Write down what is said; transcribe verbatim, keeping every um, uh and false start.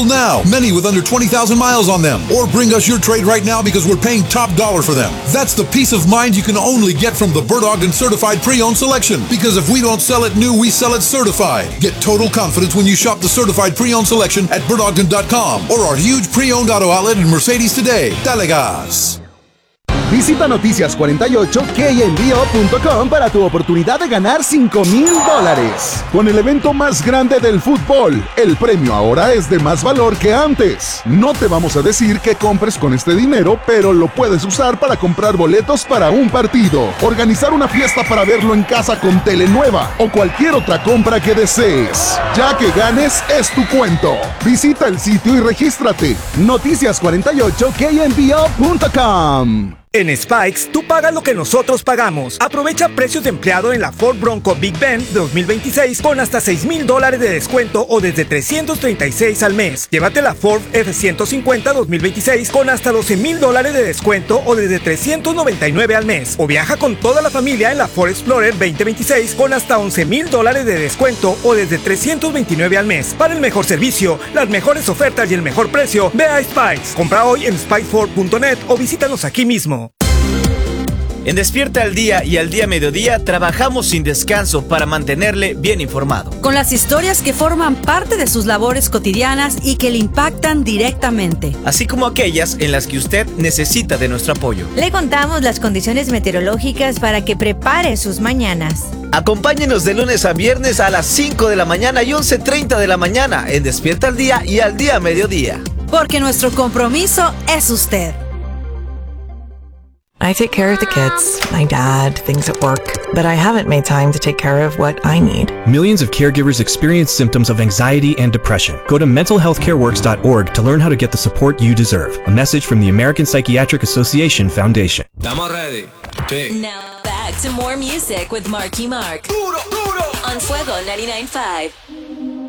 now, many with under twenty thousand miles on them. Or bring us your trade right now because we're paying top dollar for them. That's the peace of mind you can only get from the Bird Ogden Certified Pre-Owned Selection. Because if we don't sell it new, we sell it certified. Get total confidence when you shop the Certified Pre-Owned Selection at bird ogden dot com or our huge pre-owned auto outlet in Mercedes today. Dale gas. Visita noticias cuarenta y ocho k n b o punto com para tu oportunidad de ganar cinco mil dólares. Con el evento más grande del fútbol, el premio ahora es de más valor que antes. No te vamos a decir que compres con este dinero, pero lo puedes usar para comprar boletos para un partido, organizar una fiesta para verlo en casa con tele nueva o cualquier otra compra que desees. Ya que ganes, es tu cuento. Visita el sitio y regístrate. noticias cuarenta y ocho k n b o punto com. En Spikes, tú pagas lo que nosotros pagamos. Aprovecha precios de empleado en la Ford Bronco Big Bend dos mil veintiséis con hasta seis mil dólares de descuento o desde trescientos treinta y seis al mes. Llévate la Ford F ciento cincuenta dos mil veintiséis con hasta doce mil dólares de descuento o desde trescientos noventa y nueve al mes. O viaja con toda la familia en la Ford Explorer veinte veintiséis con hasta once mil dólares de descuento o desde trescientos veintinueve al mes. Para el mejor servicio, las mejores ofertas y el mejor precio, ve a Spikes. Compra hoy en spikes ford punto net o visítanos aquí mismo. En Despierta al Día y al Día Mediodía trabajamos sin descanso para mantenerle bien informado. Con las historias que forman parte de sus labores cotidianas y que le impactan directamente. Así como aquellas en las que usted necesita de nuestro apoyo. Le contamos las condiciones meteorológicas para que prepare sus mañanas. Acompáñenos de lunes a viernes a las cinco de la mañana y once treinta de la mañana en Despierta al Día y al Día Mediodía. Porque nuestro compromiso es usted. I take care of the kids, my dad, things at work, but I haven't made time to take care of what I need. Millions of caregivers experience symptoms of anxiety and depression. Go to mental health care works dot org to learn how to get the support you deserve. A message from the American Psychiatric Association Foundation. Estamos ready. Sí. Now back to more music with Marky Mark. Duro, duro. On Fuego ninety-nine point five.